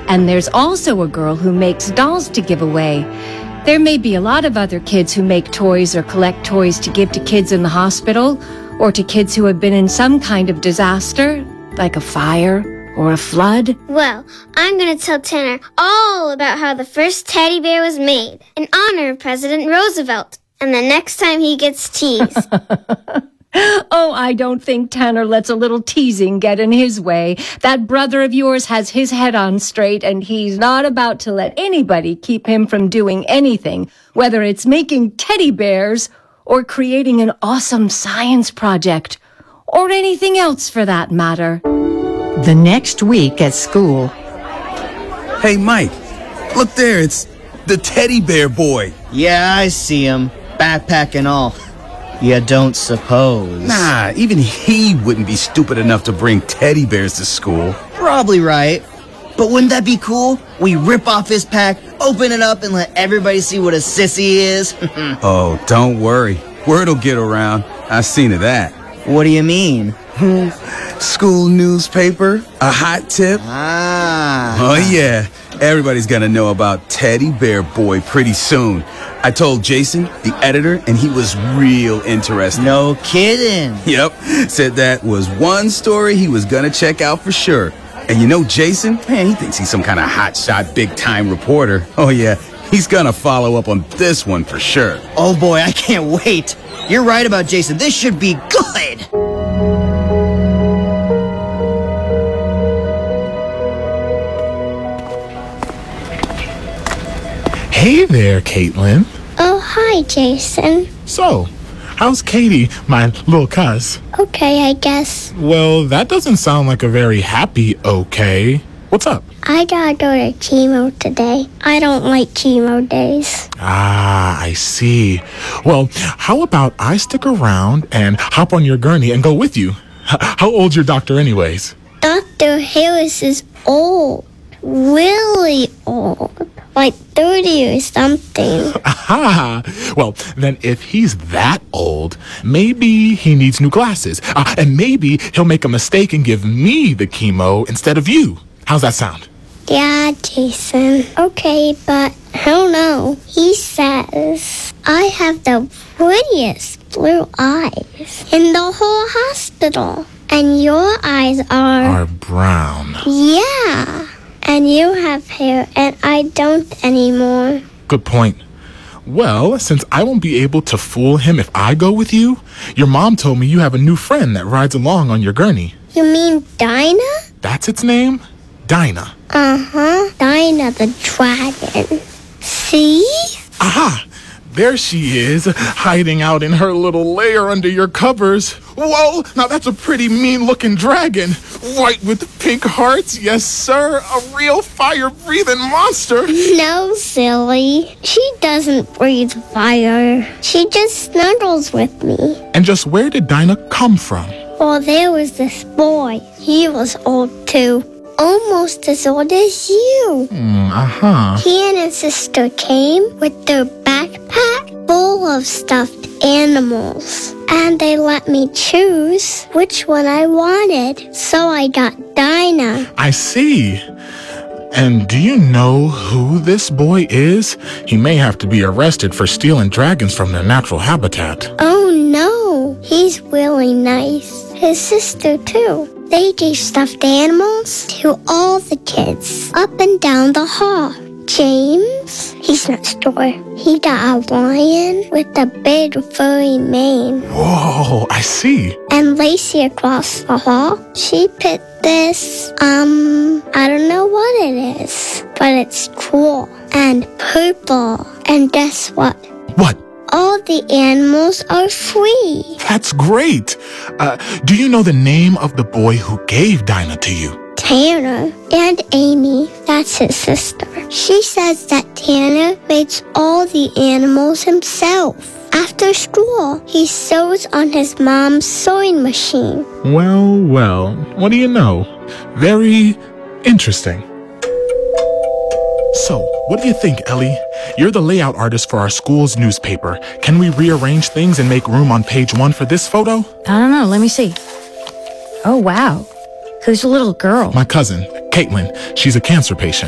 And there's also a girl who makes dolls to give away. There may be a lot of other kids who make toys or collect toys to give to kids in the hospital or to kids who have been in some kind of disaster, like a fire or a flood. Well, I'm going to tell Tanner all about how the first teddy bear was made in honor of President Roosevelt. And the next time he gets teased. Oh, I don't think Tanner lets a little teasing get in his way. That brother of yours has his head on straight, and he's not about to let anybody keep him from doing anything, whether it's making teddy bears or creating an awesome science project, or anything else for that matter. The next week at school. Hey, Mike, look there, it's the teddy bear boy. Yeah, I see him, backpack and all. You don't suppose? Nah, even he wouldn't be stupid enough to bring teddy bears to school. Probably right. But wouldn't that be cool? We rip off his pack, open it up, and let everybody see what a sissy is. Oh, don't worry. Word'll get around. I've seen of that. What do you mean? School newspaper, a hot tip. Oh, yeah. Everybody's gonna know about Teddy Bear Boy pretty soon. I told Jason, the editor, and he was real interested. No kidding. Yep. Said that was one story he was gonna check out for sure. And you know Jason? Man, he thinks he's some kind of hotshot, big-time reporter. Oh, yeah. He's gonna follow up on this one for sure. Oh, boy, I can't wait. You're right about Jason. This should be good. Hey there, Caitlin. Oh, hi, Jason. So, how's Katie, my little cuz? Okay, I guess. Well, that doesn't sound like a very happy okay. What's up? I gotta go to chemo today. I don't like chemo days. Ah, I see. Well, how about I stick around and hop on your gurney and go with you? How old's your doctor anyways? Dr. Harris is old. Really old. Like 30 or something. Aha! Well, then if he's that old, maybe he needs new glasses. And maybe he'll make a mistake and give me the chemo instead of you. How's that sound? Yeah, Jason. Okay, but I don't know. He says I have the prettiest blue eyes in the whole hospital. And your eyes are brown. Yeah. And you have hair, and I don't anymore. Good point. Well, since I won't be able to fool him if I go with you, your mom told me you have a new friend that rides along on your gurney. You mean Dinah? That's its name? Dinah. Uh-huh. Dinah the dragon. See? Aha! There she is, hiding out in her little lair under your covers. Whoa, now that's a pretty mean-looking dragon. White with pink hearts, yes, sir. A real fire-breathing monster. No, silly. She doesn't breathe fire. She just snuggles with me. And just where did Dinah come from? Well, there was this boy. He was old, too. Almost as old as you. He and his sister came with their backpack full of stuffed animals. And they let me choose which one I wanted. So I got Dinah. I see. And do you know who this boy is? He may have to be arrested for stealing dragons from their natural habitat. Oh, no. He's really nice. His sister, too. They gave stuffed animals to all the kids up and down the hall. James, he's next door. He got a lion with a big furry mane. Whoa, I see. And Lacey across the hall, she picked this, I don't know what it is, but it's cool and purple. And guess what? What? All the animals are free. That's great. Do you know the name of the boy who gave Dinah to you? Tanner and Amy, that's his sister. She says that Tanner makes all the animals himself. After school, he sews on his mom's sewing machine. Well, what do you know? Very interesting. So, what do you think, Ellie? You're the layout artist for our school's newspaper. Can we rearrange things and make room on page 1 for this photo? I don't know. Let me see. Oh, wow. Who's a little girl? My cousin, Caitlin. She's a cancer patient.